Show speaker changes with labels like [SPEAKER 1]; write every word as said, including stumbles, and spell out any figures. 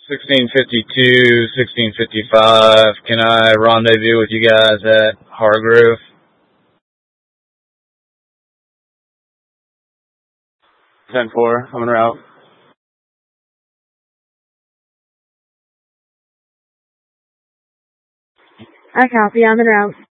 [SPEAKER 1] sixteen fifty-two, sixteen fifty-five. Can I rendezvous with you guys at Hargrove? ten four, I'm en route.
[SPEAKER 2] I copy, I'm en route.